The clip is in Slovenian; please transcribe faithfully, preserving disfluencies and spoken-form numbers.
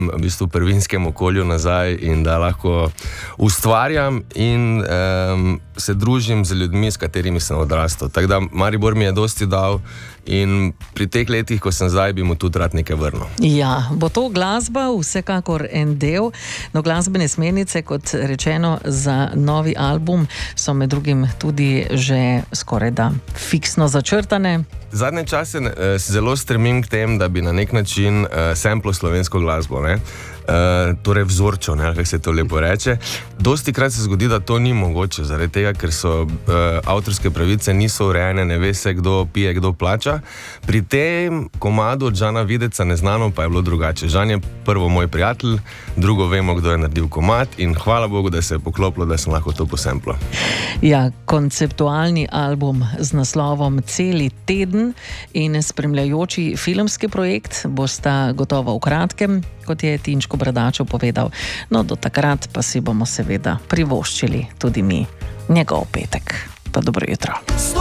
v bistvu prvinskem okolju nazaj in da lahko ustvarjam in um, se družim z ljudmi, s katerimi sem odrastel. Tako da Maribor mi je dosti dal in pri teh letih, ko sem zdaj, bi mu tudi rad nekaj vrnil. Ja, bo to glasba vsekakor en del, no glasbene smernice, kot rečeno, za novi album so med drugim tudi že skoraj da fiksno začrtane. Zadnje čase eh, se zelo stremim k tem, da bi na nek način eh, samplo slovensko glasbo, ne? Uh, torej vzorčo, ne, kako se to lepo reče. Dosti krat se zgodi, da to ni mogoče, zaradi tega, ker so uh, avtorske pravice niso urejene, ne ve se, kdo pije, kdo plača. Pri tem komadu od Žana Videca Neznano pa je bilo drugače. Žan je prvo moj prijatelj, drugo vemo, kdo je naredil komad in hvala Bogu, da se je poklopilo, da sem lahko to posemplo. Ja, konceptualni album z naslovom Celi teden in spremljajoči filmski projekt bosta gotovo v kratkem, kot je Tinčko Bradačev povedal. No, do takrat pa si bomo seveda privoščili tudi mi njegov petek. Pa dobro jutro.